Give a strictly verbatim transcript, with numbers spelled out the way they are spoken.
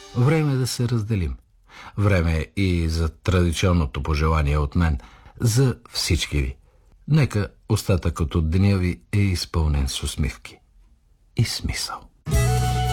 Време е да се разделим. Време е и за традиционното пожелание от мен за всички ви. Нека остатъкът от деня ви е изпълнен с усмивки и смисъл.